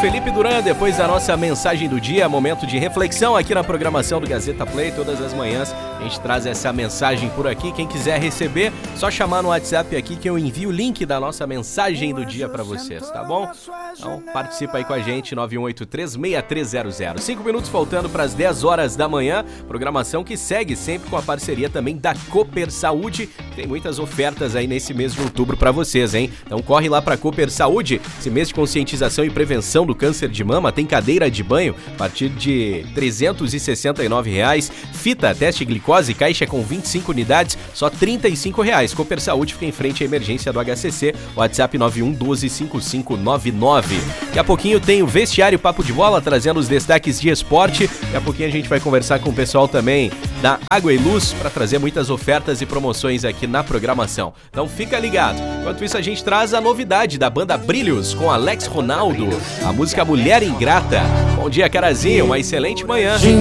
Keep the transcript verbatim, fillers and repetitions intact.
Felipe Duran, depois da nossa mensagem do dia, momento de reflexão aqui na programação do Gazeta Play. Todas as manhãs a gente traz essa mensagem por aqui. Quem quiser receber, só chamar no WhatsApp aqui que eu envio o link da nossa mensagem do dia pra vocês, tá bom? Então participa aí com a gente, nove um oito três, seis três zero zero. Cinco minutos faltando para as dez horas da manhã, programação que segue sempre com a parceria também da Cooper Saúde. Tem muitas ofertas aí nesse mês de outubro pra vocês, hein? Então corre lá pra Cooper Saúde, esse mês de conscientização e prevenção do câncer de mama. Tem cadeira de banho a partir de trezentos e sessenta e nove reais. Fita, teste glicose, caixa com vinte e cinco unidades, só trinta e cinco reais. Cooper Saúde fica em frente à emergência do H C C, WhatsApp nove um um dois cinco cinco nove nove. Daqui a pouquinho tem o Vestiário Papo de Bola, trazendo os destaques de esporte. Daqui a pouquinho a gente vai conversar com o pessoal também da Água e Luz para trazer muitas ofertas e promoções aqui na programação. Então fica ligado. Enquanto isso a gente traz a novidade da banda Brilhos com Alex Ronaldo, a música Mulher Ingrata. Bom dia, Carazinho, uma excelente manhã.